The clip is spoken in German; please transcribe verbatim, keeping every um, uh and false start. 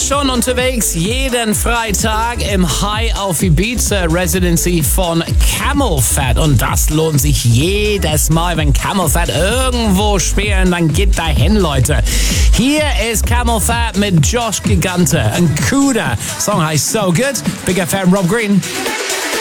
jetzt schon unterwegs, jeden Freitag im High auf Ibiza Residency von CamelPhat. Und das lohnt sich jedes Mal, wenn CamelPhat irgendwo spielen, dann geht dahin, Leute. Hier ist CamelPhat mit Josh Gigante. Ein cooler Song heißt So Good. Big F M, Rob Green.